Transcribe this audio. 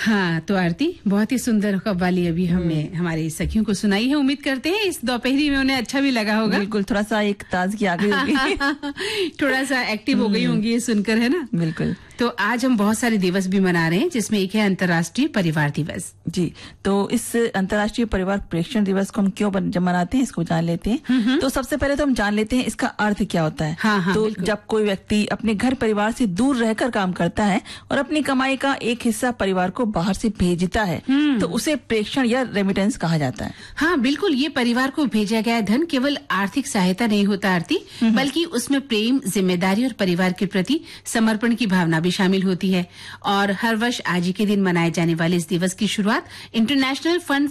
हाँ, तो आरती बहुत ही सुंदर कव्वाली अभी हमने हमारी सखियों को सुनाई है। उम्मीद करते हैं इस दोपहरी में उन्हें अच्छा भी लगा होगा। बिल्कुल, थोड़ा सा एक ताजगी आ गई होगी। थोड़ा सा एक्टिव हो गई होंगी ये सुनकर, है ना? बिल्कुल। तो आज हम बहुत सारे दिवस भी मना रहे हैं, जिसमें एक है अंतर्राष्ट्रीय परिवार दिवस। जी, तो इस अंतर्राष्ट्रीय परिवार प्रेक्षण दिवस को हम क्यों मनाते हैं, इसको जान लेते हैं। तो सबसे पहले तो हम जान लेते हैं इसका अर्थ क्या होता है। हाँ, तो बिल्कुल। जब कोई व्यक्ति अपने घर परिवार से दूर रहकर काम करता है और अपनी कमाई का एक हिस्सा परिवार को बाहर से भेजता है, तो उसे प्रेक्षण या रेमिटेंस कहा जाता है। हाँ, बिल्कुल। ये परिवार को भेजा गया धन केवल आर्थिक सहायता नहीं होता आरती, बल्कि उसमें प्रेम, जिम्मेदारी और परिवार के प्रति समर्पण की भावना भी शामिल होती है। और हर वर्ष आज ही के दिन मनाए जाने वाले इस दिवस की शुरुआत इंटरनेशनल फंड